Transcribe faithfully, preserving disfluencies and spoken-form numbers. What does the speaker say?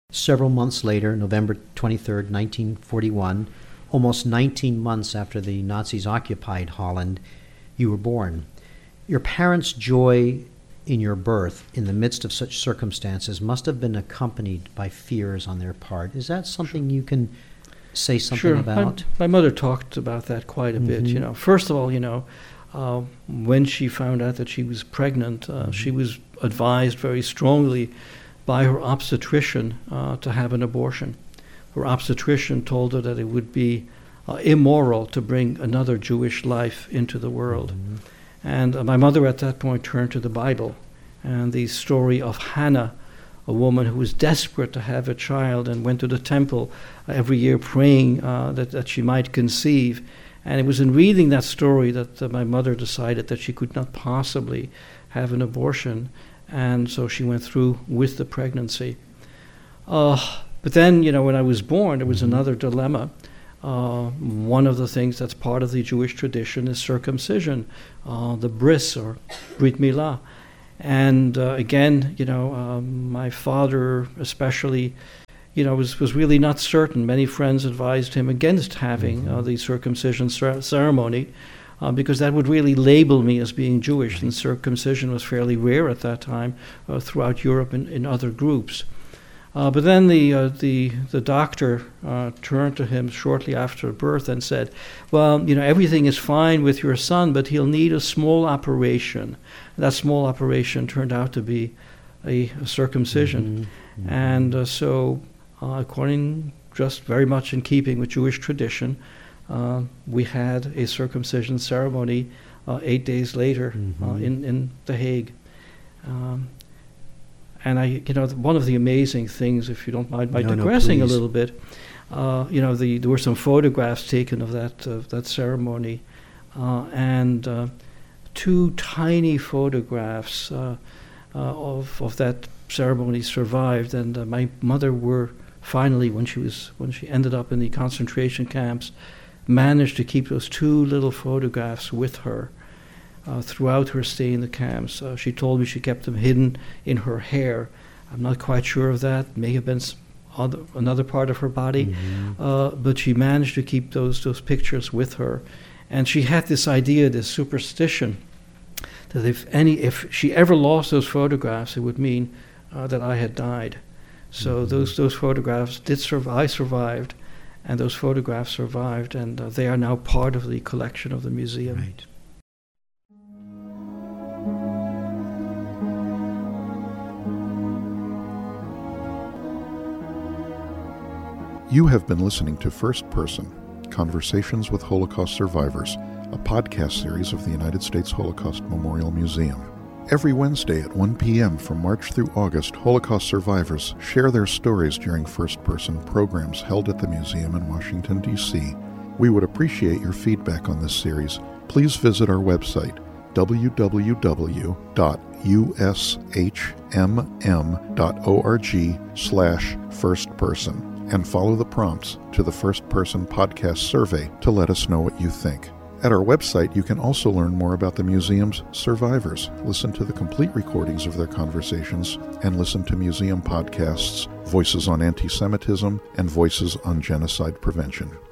Several months later, November twenty-third, nineteen forty-one, almost nineteen months after the Nazis occupied Holland, you were born. Your parents' joy in your birth, in the midst of such circumstances, must have been accompanied by fears on their part. Is that something you can say something sure. about? My, my mother talked about that quite a mm-hmm. bit. You know, first of all, you know, uh, when she found out that she was pregnant, uh, mm-hmm. she was advised very strongly by her obstetrician uh, to have an abortion. Her obstetrician told her that it would be uh, immoral to bring another Jewish life into the world. Mm-hmm. And uh, my mother at that point turned to the Bible and the story of Hannah, a woman who was desperate to have a child and went to the temple uh, every year praying uh, that, that she might conceive. And it was in reading that story that uh, my mother decided that she could not possibly have an abortion. And so she went through with the pregnancy. Uh, but then, you know, when I was born, there was mm-hmm. another dilemma. Uh, one of the things that's part of the Jewish tradition is circumcision, uh, the bris or brit milah. And uh, again, you know, um, my father especially, you know, was, was really not certain. Many friends advised him against having mm-hmm. uh, the circumcision cer- ceremony uh, because that would really label me as being Jewish. Right. And circumcision was fairly rare at that time uh, throughout Europe and in other groups. Uh, but then the uh, the the doctor uh, turned to him shortly after birth and said, well, you know, everything is fine with your son, but he'll need a small operation. And that small operation turned out to be a, a circumcision. Mm-hmm. And uh, so, uh, according, just very much in keeping with Jewish tradition, uh, we had a circumcision ceremony uh, eight days later mm-hmm. uh, in, in The Hague. Um, And I, you know, one of the amazing things, if you don't mind my no, digressing no, a little bit, uh, you know, the, there were some photographs taken of that of that ceremony, uh, and uh, two tiny photographs uh, uh, of of that ceremony survived. And uh, my mother were finally, when she was when she ended up in the concentration camps, managed to keep those two little photographs with her. Uh, throughout her stay in the camps. Uh, she told me she kept them hidden in her hair. I'm not quite sure of that. May have been some other, another part of her body. Mm-hmm. Uh, but she managed to keep those those pictures with her. And she had this idea, this superstition, that if any, if she ever lost those photographs, it would mean uh, that I had died. So mm-hmm. those those photographs did survive. I survived, and those photographs survived, and uh, they are now part of the collection of the museum. Right. You have been listening to First Person, Conversations with Holocaust Survivors, a podcast series of the United States Holocaust Memorial Museum. Every Wednesday at one p.m. from March through August, Holocaust survivors share their stories during First Person programs held at the museum in Washington, D C. We would appreciate your feedback on this series. Please visit our website, w w w dot u s h m m dot org slash first person. And follow the prompts to the First Person Podcast survey to let us know what you think. At our website, you can also learn more about the museum's survivors, listen to the complete recordings of their conversations, and listen to museum podcasts, Voices on Anti-Semitism and Voices on Genocide Prevention.